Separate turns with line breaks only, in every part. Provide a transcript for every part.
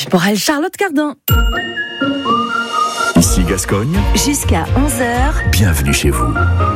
Pour elle, Charlotte Cardin.
Ici Gascogne,
Jusqu'à 11h.
bienvenue chez vous.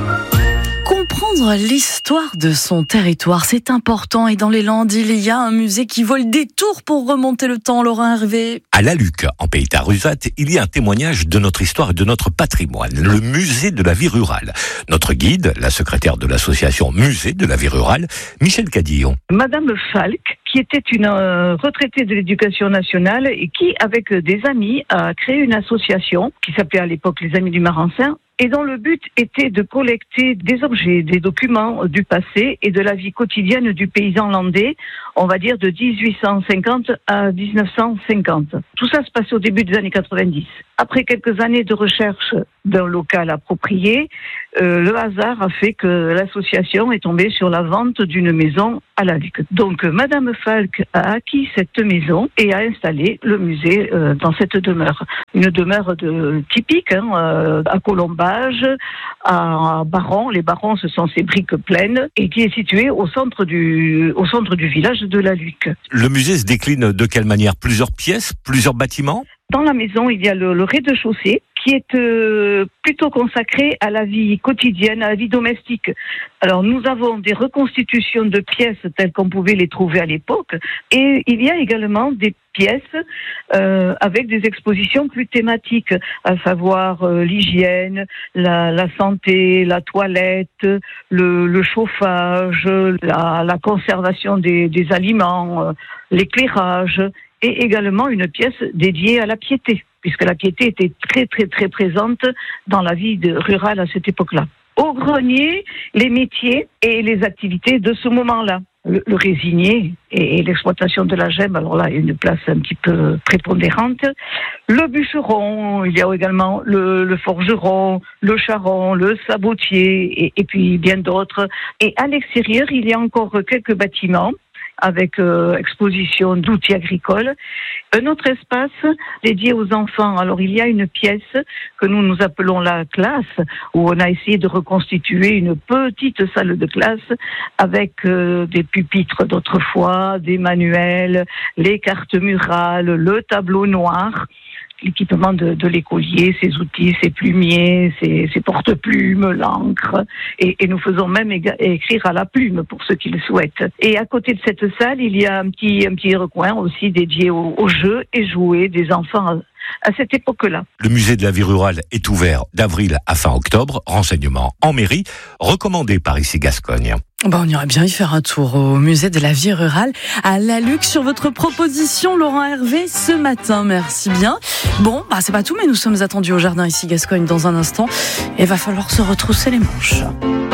Comprendre l'histoire de son territoire, c'est important. Et dans les Landes, il y a un musée qui vaut le détour pour remonter le temps, Laurent Hervé.
À La Luc, en Pays Tarusat, il y a un témoignage de notre histoire et de notre patrimoine, le musée de la vie rurale. Notre guide, la secrétaire de l'association Musée de la vie rurale, Michel Cadillon.
Madame Falk, qui était une retraitée de l'éducation nationale et qui, avec des amis, a créé une association qui s'appelait à l'époque les Amis du Marensin, et dont le but était de collecter des objets, des documents du passé et de la vie quotidienne du paysan landais, on va dire de 1850 à 1950. Tout ça se passait au début des années 90. Après quelques années de recherche d'un local approprié, le hasard a fait que l'association est tombée sur la vente d'une maison à La Luc. Donc Madame Falk a acquis cette maison et a installé le musée dans cette demeure. Une demeure typique, à colombage, à barons. Les barons, ce sont ces briques pleines et qui est située au centre du village de La Luc.
Le musée se décline de quelle manière? Plusieurs pièces, plusieurs bâtiments?
Dans la maison, il y a le rez-de-chaussée qui est plutôt consacré à la vie quotidienne, à la vie domestique. Alors, nous avons des reconstitutions de pièces telles qu'on pouvait les trouver à l'époque, et il y a également des pièces avec des expositions plus thématiques, à savoir l'hygiène, la santé, la toilette, le chauffage, la conservation des aliments, l'éclairage, et également une pièce dédiée à la piété, puisque la piété était très très très présente dans la vie rurale à cette époque-là. Au grenier, les métiers et les activités de ce moment-là. Le résinier et l'exploitation de la gemme, alors là, il y a une place un petit peu prépondérante. Le bûcheron, il y a également le forgeron, le charron, le sabotier et puis bien d'autres. Et à l'extérieur, il y a encore quelques bâtiments avec exposition d'outils agricoles. Un autre espace dédié aux enfants. Alors, il y a une pièce que nous appelons la classe, où on a essayé de reconstituer une petite salle de classe avec des pupitres d'autrefois, des manuels, les cartes murales, le tableau noir, l'équipement de l'écolier, ses outils, ses plumiers, ses porte-plumes, l'encre, et nous faisons même écrire à la plume pour ceux qui le souhaitent. Et à côté de cette salle, il y a un petit recoin aussi dédié aux jeux et jouets des enfants à cette époque-là.
Le musée de la vie rurale est ouvert d'avril à fin octobre. Renseignements en mairie, recommandé par Ici Gascogne.
On irait bien y faire un tour au musée de la vie rurale à La Luc sur votre proposition, Laurent Hervé, ce matin. Merci bien. Bon, c'est pas tout, mais nous sommes attendus au jardin Ici Gascogne dans un instant. Et va falloir se retrousser les manches.